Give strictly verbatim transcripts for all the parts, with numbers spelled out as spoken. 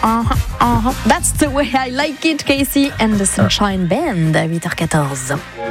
uh-huh, uh-huh. That's the way I like it, Casey and the Sunshine Band à huit heures quatorze.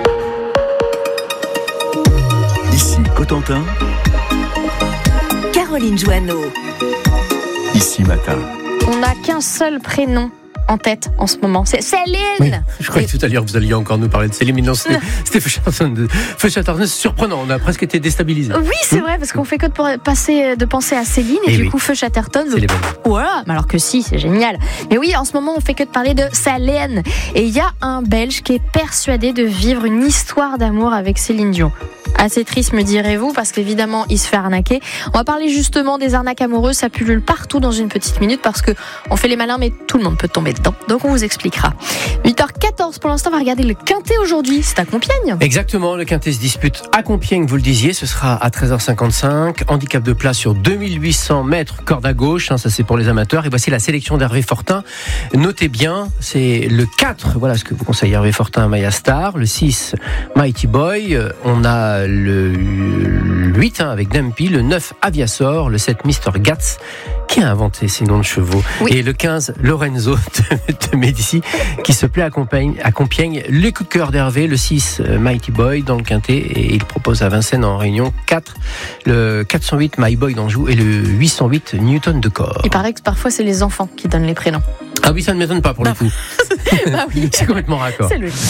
Ici Cotentin, Caroline Joanneau. Ici Matin. On n'a qu'un seul prénom en tête en ce moment, c'est Céline. Oui, je croyais que tout à l'heure vous alliez encore nous parler de Céline, mais non, c'était, c'était Feu Chatterton. Feu Chatterton, c'est surprenant, on a presque été déstabilisés. Oui, c'est vrai, parce qu'on fait que de, passer, de penser à Céline, et, et du oui. coup, Feu Chatterton. C'est les bonnes. Voilà, alors que si, c'est génial. Mais oui, en ce moment, on fait que de parler de Céline. Et il y a un Belge qui est persuadé de vivre une histoire d'amour avec Céline Dion. Assez triste, me direz-vous, parce qu'évidemment, il se fait arnaquer. On va parler justement des arnaques amoureuses, ça pullule partout dans une petite minute, parce que on fait les malins, mais tout le monde peut tomber dedans. Donc on vous expliquera. huit heures quatorze, pour l'instant, on va regarder le Quintet aujourd'hui. C'est à Compiègne. Exactement, le Quintet se dispute à Compiègne, vous le disiez, ce sera à treize heures cinquante-cinq. Handicap de place sur deux mille huit cents mètres, corde à gauche, hein, ça c'est pour les amateurs. Et voici la sélection d'Hervé Fortin. Notez bien, c'est le quatre, voilà ce que vous conseille Hervé Fortin, Maya Star. Le six, Mighty Boy. On a le huit hein, avec Dumpy, le neuf Aviasor, le sept Mister Gatz, qui a inventé ces noms de chevaux, oui. Et le quinze Lorenzo de, de Médici, qui se plaît à Compiègne, à Compiègne. Le coup de cœur d'Hervé, le six Mighty Boy dans le Quintet, et il propose à Vincennes en Réunion quatre, le quatre cent huit My Boy d'Anjou et le huit cent huit Newton de Corps. Il paraît que parfois c'est les enfants qui donnent les prénoms. Ah oui, ça ne m'étonne pas pour bah, le coup. Bah oui. C'est complètement raccord. C'est logique.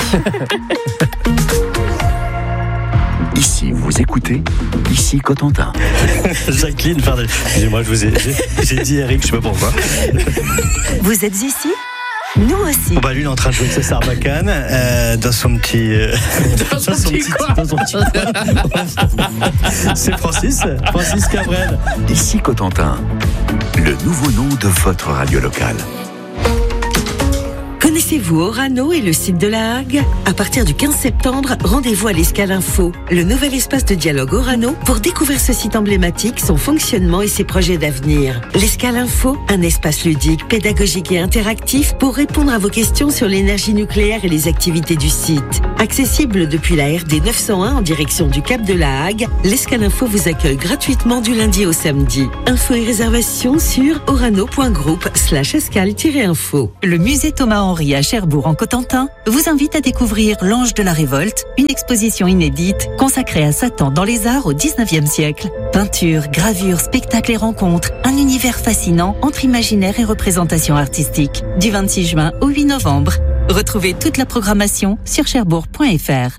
Ici, vous écoutez, ici Cotentin. Jacqueline, pardon, excusez-moi, je vous ai, j'ai, j'ai dit Eric, je sais pas pourquoi. Vous êtes ici ? Nous aussi. Bon bah lui il est en train de jouer avec sa sarbacane euh, dans son petit euh, dans son, dans son petit quoi dans son petit c'est Francis Francis Cabrel. Ici Cotentin, le nouveau nom de votre radio locale. Connaissez-vous Orano et le site de la Hague ? À partir du quinze septembre, rendez-vous à l'Escale Info, le nouvel espace de dialogue Orano, pour découvrir ce site emblématique, son fonctionnement et ses projets d'avenir. L'Escale Info, un espace ludique, pédagogique et interactif pour répondre à vos questions sur l'énergie nucléaire et les activités du site. Accessible depuis la R D neuf cent un en direction du Cap de la Hague, l'Escale Info vous accueille gratuitement du lundi au samedi. Infos et réservations sur orano.group slash escale-info. Le musée Thomas Henry à Cherbourg en Cotentin vous invite à découvrir l'Ange de la Révolte, une exposition inédite consacrée à Satan dans les arts au dix-neuvième siècle. Peinture, gravure, spectacles et rencontres, un univers fascinant entre imaginaire et représentation artistique. Du vingt-six juin au huit novembre. Retrouvez toute la programmation sur cherbourg point f r.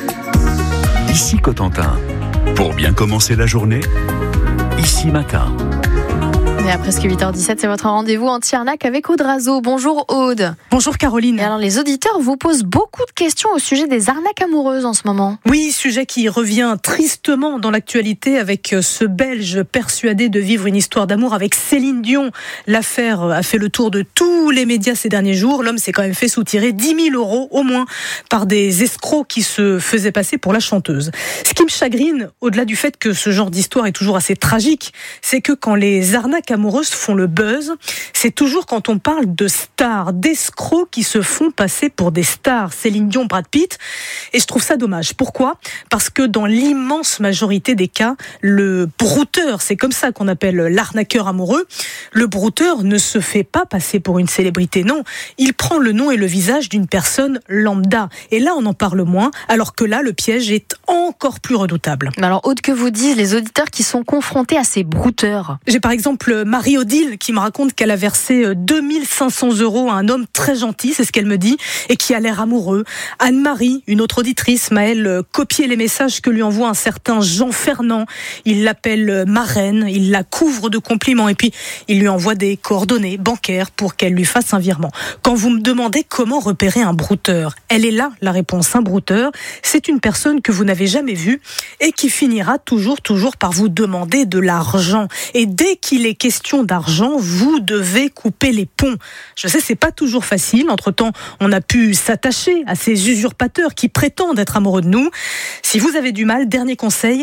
Ici Cotentin, pour bien commencer la journée, ici Matin. Et à presque huit heures dix-sept, c'est votre rendez-vous anti-arnaque avec Aude Razo. Bonjour Aude. Bonjour Caroline. Et alors les auditeurs vous posent beaucoup de questions au sujet des arnaques amoureuses en ce moment. Oui, sujet qui revient tristement dans l'actualité avec ce Belge persuadé de vivre une histoire d'amour avec Céline Dion. L'affaire a fait le tour de tous les médias ces derniers jours. L'homme s'est quand même fait soutirer dix mille euros au moins par des escrocs qui se faisaient passer pour la chanteuse. Ce qui me chagrine, au-delà du fait que ce genre d'histoire est toujours assez tragique, c'est que quand les arnaques amoureuses font le buzz, c'est toujours quand on parle de stars, d'escrocs qui se font passer pour des stars, Céline Dion, Brad Pitt, et je trouve ça dommage. Pourquoi ? Parce que dans l'immense majorité des cas, le brouteur, c'est comme ça qu'on appelle l'arnaqueur amoureux, le brouteur ne se fait pas passer pour une célébrité, non, il prend le nom et le visage d'une personne lambda, et là on en parle moins, alors que là le piège est encore plus redoutable. Mais alors autre que vous disent les auditeurs qui sont confrontés à ces brouteurs. J'ai par exemple Marie-Odile qui me raconte qu'elle a versé deux mille cinq cents euros à un homme très gentil, c'est ce qu'elle me dit, et qui a l'air amoureux. Anne-Marie, une autre auditrice, m'a elle copié les messages que lui envoie un certain Jean Fernand. Il l'appelle marraine, il la couvre de compliments et puis il lui envoie des coordonnées bancaires pour qu'elle lui fasse un virement. Quand vous me demandez comment repérer un brouteur, elle est là la réponse. Un brouteur, c'est une personne que vous n'avez jamais vue et qui finira toujours, toujours par vous demander de l'argent. Et dès qu'il est question d'argent, vous devez couper les ponts. Je sais, c'est pas toujours facile. Entre-temps, on a pu s'attacher à ces usurpateurs qui prétendent être amoureux de nous. Si vous avez du mal, dernier conseil,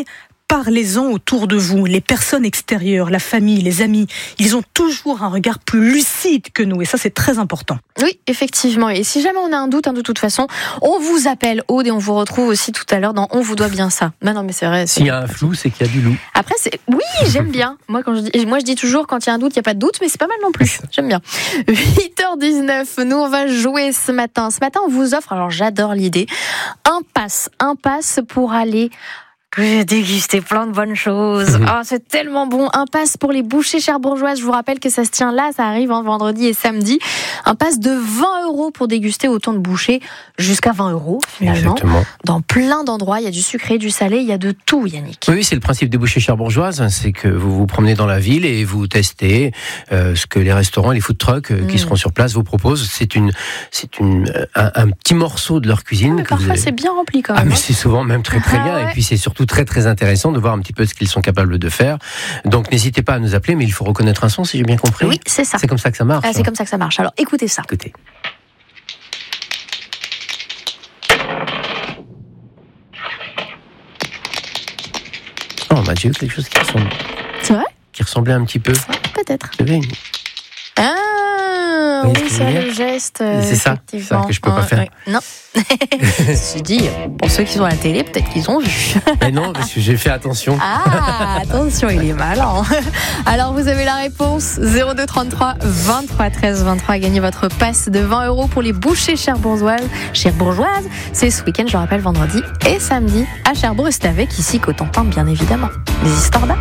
Parlez-en autour de vous. Les personnes extérieures, la famille, les amis, ils ont toujours un regard plus lucide que nous. Et ça, c'est très important. Oui, effectivement. Et si jamais on a un doute, hein, de toute façon, on vous appelle, Aude, et on vous retrouve aussi tout à l'heure dans On vous doit bien ça. Non, non, mais c'est vrai. C'est... S'il y a un flou, c'est qu'il y a du loup. Après, c'est... oui, j'aime bien. Moi, quand je dis... Moi, je dis toujours, quand il y a un doute, il n'y a pas de doute, mais c'est pas mal non plus. J'aime bien. huit heures dix-neuf, nous, on va jouer ce matin. Ce matin, on vous offre, alors j'adore l'idée, un pass. Un pass pour aller... J'ai dégusté plein de bonnes choses. Mmh. Oh, c'est tellement bon. Un pass pour les bouchées cherbourgeoises. Je vous rappelle que ça se tient là, ça arrive hein, vendredi et samedi. Un pass de vingt euros pour déguster autant de bouchées, jusqu'à vingt euros finalement. Exactement. Dans plein d'endroits, il y a du sucré, du salé, il y a de tout, Yannick. Oui, c'est le principe des bouchées cherbourgeoises. C'est que vous vous promenez dans la ville et vous testez euh, ce que les restaurants, les food trucks euh, mmh. qui seront sur place vous proposent. C'est une, c'est une, un, un petit morceau de leur cuisine. Mais que parfois, vous avez... c'est bien rempli quand même. Ah, mais hein. c'est souvent même très très ah, bien. Ouais. Et puis c'est surtout très très intéressant de voir un petit peu ce qu'ils sont capables de faire. Donc n'hésitez pas à nous appeler, mais il faut reconnaître un son, si j'ai bien compris. Oui, c'est ça. C'est comme ça que ça marche. Ah, c'est comme ça que ça marche. Alors écoutez ça. Écoutez. Oh, on m'a dit quelque chose qui ressemble, C'est vrai ? qui ressemblait un petit peu. Peut-être. Vous savez, Ah Vous oui, voyez ce que je c'est veux dire le geste. euh, C'est ça, effectivement. ça que je peux pas Ouais, faire. ouais. Non. Ceci dit, pour ceux qui sont à la télé, peut-être qu'ils ont vu. Mais non, parce que j'ai fait attention. Ah, attention, il est malin. Alors, vous avez la réponse. zéro deux trente-trois vingt-trois treize vingt-trois. Gagnez votre passe de vingt euros pour les bouchées cherbourgeoises. Cherbourgeoises, c'est ce week-end, je le rappelle, vendredi et samedi à Cherbourg. Et c'est avec ici Cotentin, bien évidemment. Les histoires d'art.